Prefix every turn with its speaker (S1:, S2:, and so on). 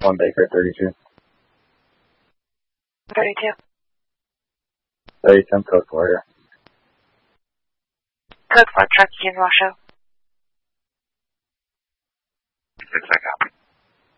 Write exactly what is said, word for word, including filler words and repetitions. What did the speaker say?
S1: One Baker, thirty-two.
S2: thirty-two.
S1: thirty-two, code four here.
S2: Code four, truck in Washoe.
S3: Six, I copy.